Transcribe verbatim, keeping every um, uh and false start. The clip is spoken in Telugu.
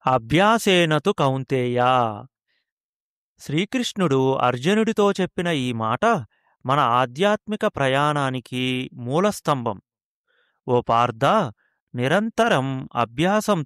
అభ్యాసేనతు కౌంతేయ. శ్రీకృష్ణుడు అర్జునుడితో చెప్పిన ఈ మాట మన ఆధ్యాత్మిక ప్రయాణానికి మూలస్తంభం. ఓ పార్థ, నిరంతరం అభ్యాసం